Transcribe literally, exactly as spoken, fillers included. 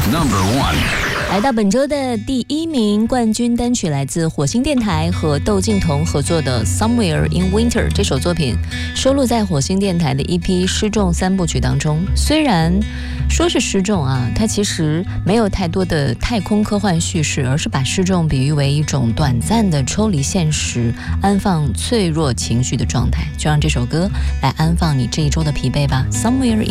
Number one。 来到本周的第一名冠军单曲，来自火星电台和窦靖童合作的《Somewhere in Winter》。这首作品收录在火星电台的 E P《失重三部曲》当中。虽然说是失重啊，它其实没有太多的太空科幻叙事，而是把失重比喻为一种短暂的抽离现实、安放脆弱情绪的状态。就让这首歌来安放你这一周的疲惫吧，《Somewhere